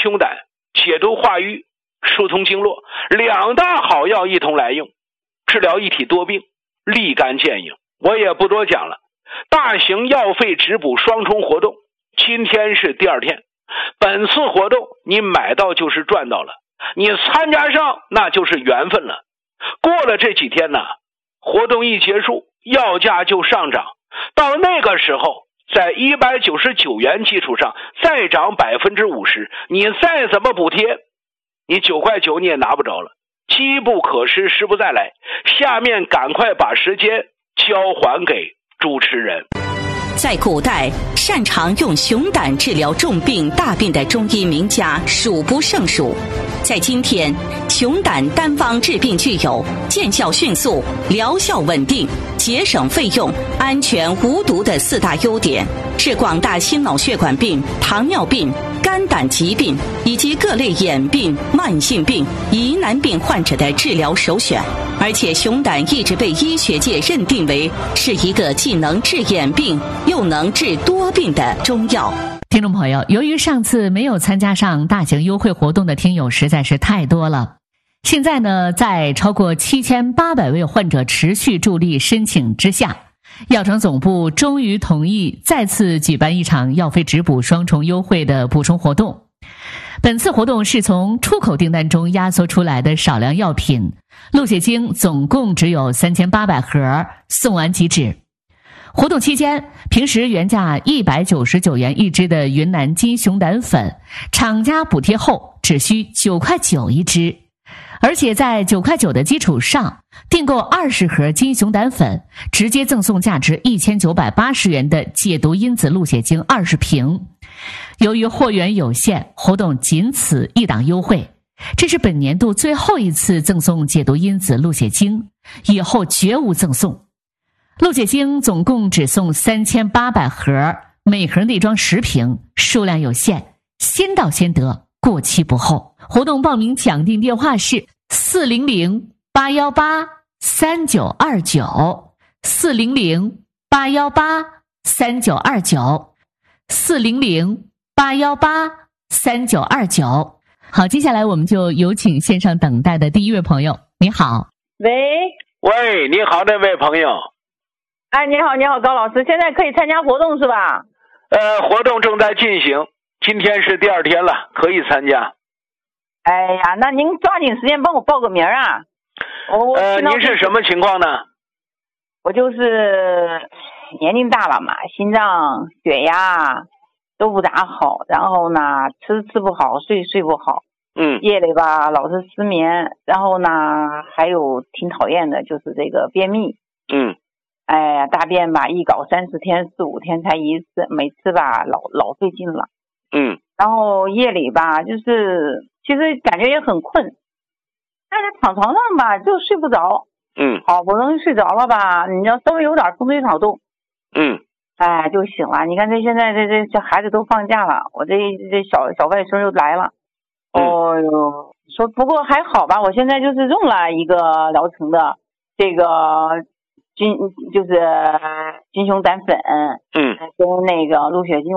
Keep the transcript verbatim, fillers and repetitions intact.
胸胆、解毒化瘀、疏通经络，两大好药一同来用，治疗一体多病，立竿见影。我也不多讲了，大型药费质补双重活动，今天是第二天。本次活动你买到就是赚到了，你参加上那就是缘分了。过了这几天呢，活动一结束，药价就上涨，到那个时候在一百九十九元基础上再涨 百分之五十， 你再怎么补贴，你九块九你也拿不着了。机不可失，失不再来。下面赶快把时间交还给主持人。 在古代，擅长用熊胆治疗重病大病的中医名家数不胜数。在今天，熊胆单方治病具有见效迅速、疗效稳定、节省费用、安全无毒的四大优点，是广大心脑血管病、糖尿病、肝胆疾病以及各类眼病、慢性病、疑难病患者的治疗首选。而且熊胆一直被医学界认定为是一个既能治眼病又能治多病的中药。 听众朋友，由于上次没有参加上大型优惠活动的听友实在是太多了，现在呢，在超过七千八百位患者持续助力申请之下，药城总部终于同意再次举办一场药费质补双重优惠的补充活动。本次活动是从出口订单中压缩出来的少量药品，鹿血精总共只有三千八百盒，送完即止。活动期间，平时原价一百九十九元一支的云南金熊胆粉，厂家补贴后只需九块九一支，而且在九块九的基础上，订购二十盒金熊胆粉，直接赠送价值一千九百八十元的解毒因子鹿血精二十瓶。由于货源有限，活动仅此一档优惠，这是本年度最后一次赠送解毒因子鹿血精，以后绝无赠送。鹿血精总共只送三千八百盒，每盒内装十瓶，数量有限，先到先得，过期不候。活动报名抢订电话是四零零八一八三九二九 四零零八一八三九二九 四零零八一八三九二九。好，接下来我们就有请线上等待的第一位朋友。你好。 喂喂，你好，这位朋友。 哎，你好，你好，高老师，现在可以参加活动是吧？ 呃，活动正在进行，今天是第二天了，可以参加。 哎呀，那您抓紧时间帮我报个名啊！我呃，您是什么情况呢？ 我就是年龄大了嘛，心脏、血压都不咋好，然后呢，吃吃不好，睡睡不好， 嗯， 夜里吧老是失眠，然后呢，还有挺讨厌的，就是这个便秘， 嗯。 哎呀，大便吧，一搞三十天、四五天才一次，每次吧老老费劲了。 嗯。 然后夜里吧，就是其实感觉也很困，但是躺床上吧就睡不着。 嗯。 好不容易睡着了吧，你要稍微有点风吹草动， 嗯， 哎就醒了。你看这现在这这这孩子都放假了，我这这小小外孙又来了。哦哟，说不过还好吧，我现在就是用了一个疗程的这个。金就是金熊胆粉， 嗯， 跟那个鹿血精。